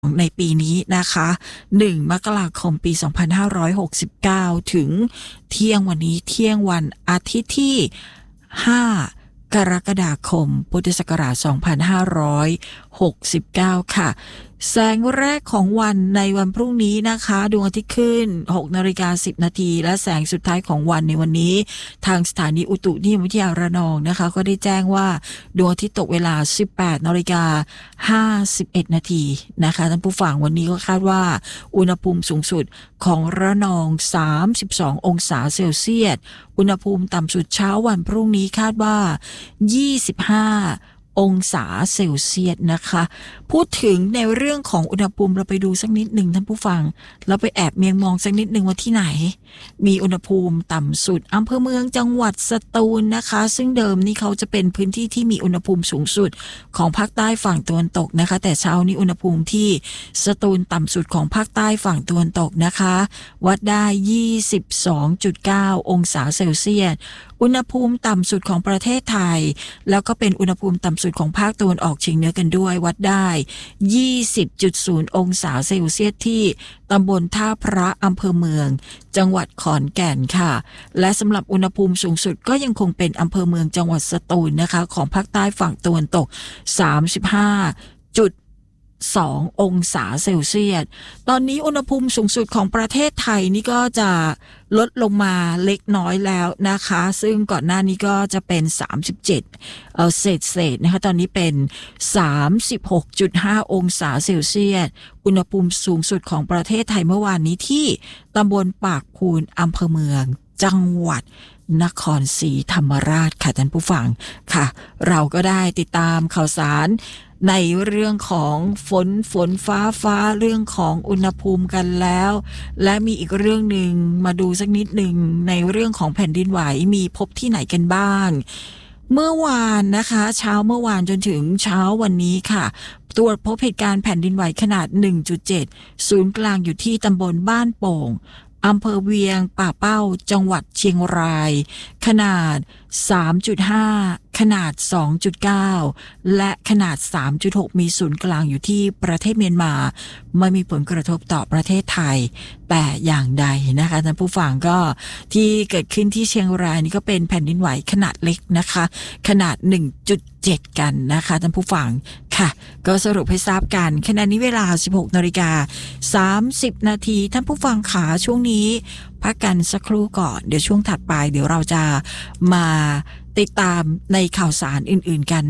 ในปีนี้นะคะ1 มกราคมปี 2569 ถึงเที่ยงวันนี้เที่ยงวันอาทิตย์ที่ 5 กรกฎาคม พุทธศักราช 2569 ค่ะแสงแรกของวันในวันพรุ่งนี้นะคะดวงอาทิตย์ขึ้น 6:10 นาทีและแสงสุดท้ายของวันในวันนี้ทางสถานีอุตุนิยมวิทยาระนองนะคะก็ได้แจ้งว่าดวงอาทิตย์ตกเวลา 18:51 นาทีนะคะท่านผู้ฟังวันนี้ก็คาดว่าอุณหภูมิสูงสุดของระนอง 32 องศาเซลเซียสอุณหภูมิต่ำสุดเช้าวันพรุ่งนี้คาดว่า 25 องศาเซลเซียสนะคะพูดถึงในเรื่องของอุณหภูมิเราไปดูสักนิดหนึ่งท่านผู้ฟังเราไปแอบเมียงมองสักนิดหนึ่งว่าที่ไหนมีอุณหภูมิต่ำสุดอำเภอเมืองจังหวัดสตูลนะคะซึ่งเดิมนี่เขาจะเป็นพื้นที่ที่มีอุณหภูมิสูงสุดของภาคใต้ฝั่งตะวันตกนะคะแต่เช้านี้อุณหภูมิที่สตูลต่ำสุดของภาคใต้ฝั่งตะวันตกนะคะวัดได้ 22.9 องศาเซลเซียสอุณหภูมิต่ำสุดของประเทศไทยแล้วก็เป็นอุณหภูมิต่ำสุดของภาคตะวันออกเฉียงเหนือกันด้วยวัดได้ 20.0 องศาเซลเซียสที่ตำบลท่าพระอำเภอเมืองจังหวัดขอนแก่นค่ะและสำหรับอุณหภูมิสูงสุดก็ยังคงเป็นอำเภอเมืองจังหวัดสตูลนะคะของภาคใต้ฝั่งตะวันตก 35.2 องศาเซลเซียสตอนนี้อุณหภูมิสูงสุดของประเทศไทยนี่ก็จะลดลงมาเล็กน้อยแล้วนะคะซึ่งก่อนหน้านี้ก็จะเป็น37เศษนะคะตอนนี้เป็น 36.5 องศาเซลเซียสอุณหภูมิสูงสุดของประเทศไทยเมื่อวานนี้ที่ตำบลปากพูนอำเภอเมืองจังหวัดนครศรีธรรมราชค่ะท่านผู้ฟังค่ะเราก็ได้ติดตามข่าวสารในเรื่องของฝนฟ้าเรื่องของอุณหภูมิกันแล้วและมีอีกเรื่องหนึ่งมาดูสักนิดหนึ่งในเรื่องของแผ่นดินไหวมีพบที่ไหนกันบ้างเมื่อวานนะคะเช้าเมื่อวานจนถึงเช้าวันนี้ค่ะตรวจพบเหตุการณ์แผ่นดินไหวขนาด 1.7 ศูนย์กลางอยู่ที่ตำบลบ้านโป่งอำเภอเวียงป่าเป้าจังหวัดเชียงรายขนาด 3.5 ขนาด 2.9 และขนาด 3.6 มีศูนย์กลางอยู่ที่ประเทศเมียนมาไม่มีผลกระทบต่อประเทศไทยแต่อย่างใดนะคะท่านผู้ฟังก็ที่เกิดขึ้นที่เชียงรายนี่ก็เป็นแผ่นดินไหวขนาดเล็กนะคะขนาด 1.7 กันนะคะท่านผู้ฟังค่ะก็สรุปให้ทราบกันขณะนี้เวลา 16:30 นาทีท่านผู้ฟังขาช่วงนี้พักกันสักครู่ก่อนเดี๋ยวช่วงถัดไปเดี๋ยวเราจะมาติดตามในข่าวสารอื่นๆกัน